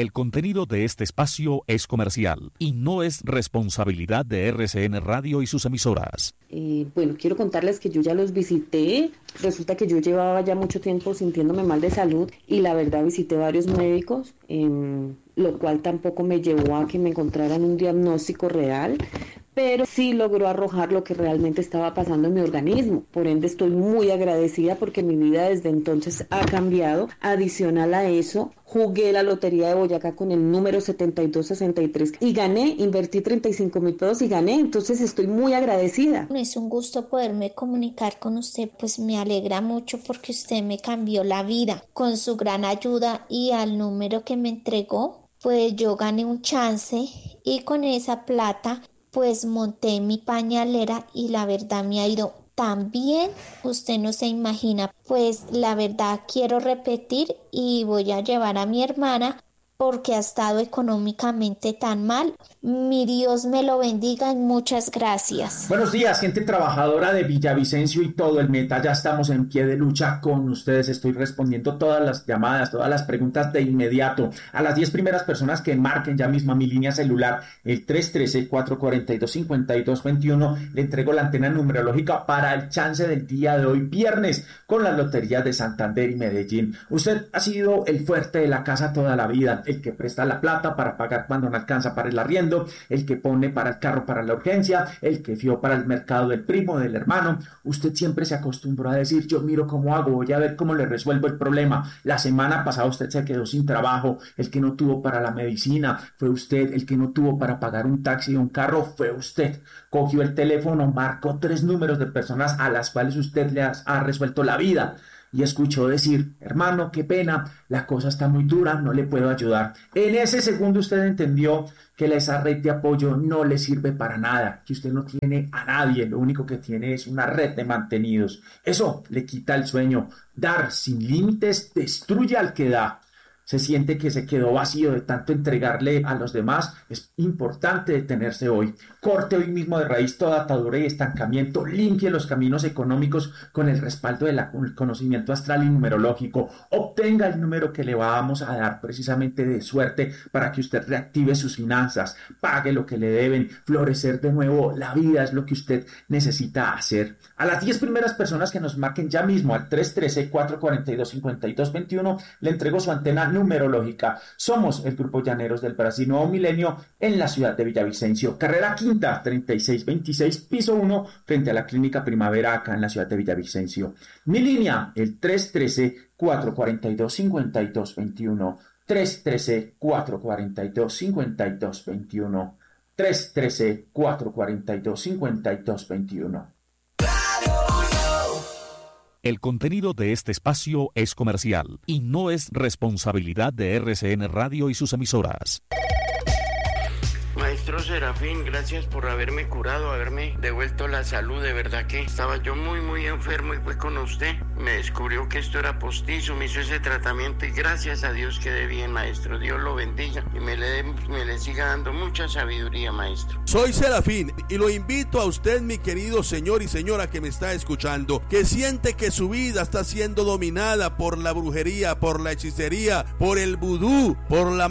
El contenido de este espacio es comercial y no es responsabilidad de RCN Radio y sus emisoras. Bueno, quiero contarles que yo ya los visité. Resulta que yo llevaba ya mucho tiempo sintiéndome mal de salud y la verdad visité varios médicos, lo cual tampoco me llevó a que me encontraran un diagnóstico real, pero sí logró arrojar lo que realmente estaba pasando en mi organismo. Por ende, estoy muy agradecida porque mi vida desde entonces ha cambiado. Adicional a eso, jugué la lotería de Boyacá con el número 7263 y gané, invertí 35.000 pesos y gané, entonces estoy muy agradecida. Es un gusto poderme comunicar con usted, pues me alegra mucho porque usted me cambió la vida con su gran ayuda y al número que me entregó, pues yo gané un chance y con esa plata pues monté mi pañalera y la verdad me ha ido tan bien, usted no se imagina. Pues la verdad quiero repetir y voy a llevar a mi hermana porque ha estado económicamente tan mal. Mi Dios me lo bendiga y muchas gracias. Buenos días, gente trabajadora de Villavicencio y todo el Meta. Ya estamos en pie de lucha con ustedes. Estoy respondiendo todas las llamadas, todas las preguntas de inmediato. A las 10 primeras personas que marquen ya mismo a mi línea celular, el 313-442-5221, le entrego la antena numerológica para el chance del día de hoy, viernes, con las loterías de Santander y Medellín. Usted ha sido el fuerte de la casa toda la vida, el que presta la plata para pagar cuando no alcanza para el arriendo, el que pone para el carro para la urgencia, el que fió para el mercado del primo, del hermano. Usted siempre se acostumbró a decir, yo miro cómo hago, voy a ver cómo le resuelvo el problema. La semana pasada usted se quedó sin trabajo, el que no tuvo para la medicina fue usted, el que no tuvo para pagar un taxi o un carro fue usted. Cogió el teléfono, marcó 3 números de personas a las cuales usted les ha resuelto la vida y escuchó decir, hermano, qué pena, la cosa está muy dura, no le puedo ayudar. En ese segundo usted entendió que esa red de apoyo no le sirve para nada, que usted no tiene a nadie, lo único que tiene es una red de mantenidos. Eso le quita el sueño. Dar sin límites destruye al que da. Se siente que se quedó vacío de tanto entregarle a los demás. Es importante detenerse hoy. Corte hoy mismo de raíz toda atadura y estancamiento. Limpie los caminos económicos con el respaldo del conocimiento astral y numerológico. Obtenga el número que le vamos a dar precisamente de suerte para que usted reactive sus finanzas. Pague lo que le deben. Florecer de nuevo. La vida es lo que usted necesita hacer. A las 10 primeras personas que nos marquen ya mismo al 313-442-5221 le entrego su antena numerológica. Somos el Grupo Llaneros del Brasil Nuevo Milenio en la ciudad de Villavicencio. Carrera Quinta, 3626, piso 1, frente a la Clínica Primavera, acá en la ciudad de Villavicencio. Mi línea, el 313-442-5221. 313-442-5221. 313-442-5221. El contenido de este espacio es comercial y no es responsabilidad de RCN Radio y sus emisoras. Maestro Serafín, gracias por haberme curado, haberme devuelto la salud. De verdad que estaba yo muy enfermo y fue con usted. Me descubrió que esto era postizo, me hizo ese tratamiento y gracias a Dios quedé bien, maestro. Dios lo bendiga y me le siga dando mucha sabiduría, maestro. Soy Serafín y lo invito a usted, mi querido señor y señora que me está escuchando, que siente que su vida está siendo dominada por la brujería, por la hechicería, por el vudú, por la